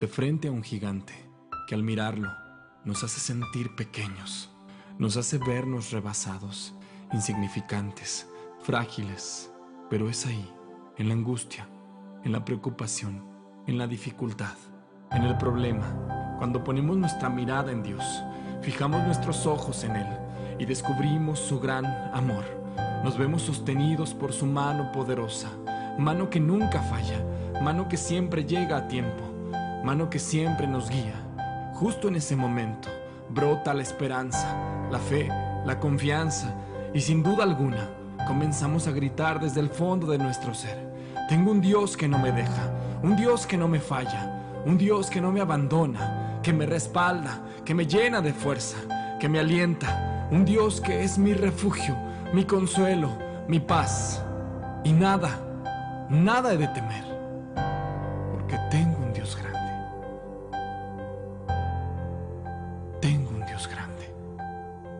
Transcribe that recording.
de frente a un gigante que al mirarlo nos hace sentir pequeños, nos hace vernos rebasados, insignificantes, frágiles. Pero es ahí, en la angustia, en la preocupación, en la dificultad, en el problema, cuando ponemos nuestra mirada en Dios, fijamos nuestros ojos en Él y descubrimos su gran amor. Nos vemos sostenidos por su mano poderosa, mano que nunca falla, mano que siempre llega a tiempo, mano que siempre nos guía. Justo en ese momento brota la esperanza, la fe, la confianza y sin duda alguna comenzamos a gritar desde el fondo de nuestro ser: tengo un Dios que no me deja, un Dios que no me falla, un Dios que no me abandona, que me respalda, que me llena de fuerza, que me alienta, un Dios que es mi refugio, mi consuelo, mi paz. Y nada he de temer.